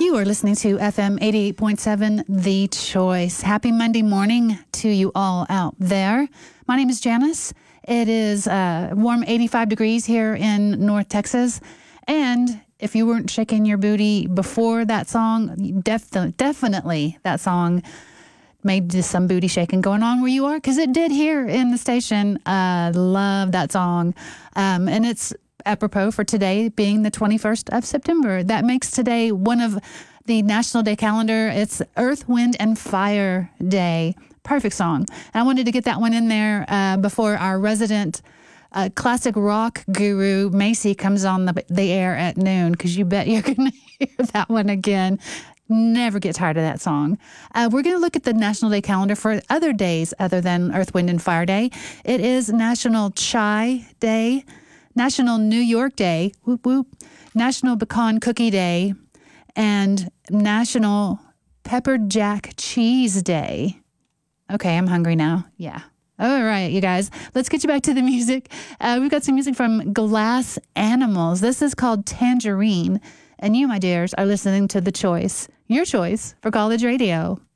You are listening to FM 88.7, The Choice. Happy Monday morning to you all out there. My name is Janice. It is warm 85 degrees here in North Texas. And if you weren't shaking your booty before that song, definitely that song made just some booty shaking going on where you are, because it did here in the station. Love that song. And it's apropos for today being the 21st of September. That makes today one of the National Day calendar. It's Earth, Wind, and Fire Day. Perfect song. And I wanted to get that one in there before our resident classic rock guru, Macy, comes on the air at noon, because you bet you're going to hear that one again. Never get tired of that song. We're going to look at the National Day calendar for other days other than Earth, Wind, and Fire Day. It is National Chai Day, National New York Day, whoop whoop, National Pecan Cookie Day, and National Pepper Jack Cheese Day. Okay, I'm hungry now. Yeah. All right, you guys, let's get you back to the music. We've got some music from Glass Animals. This is called Tangerine. And you, my dears, are listening to The Choice, your choice for college radio.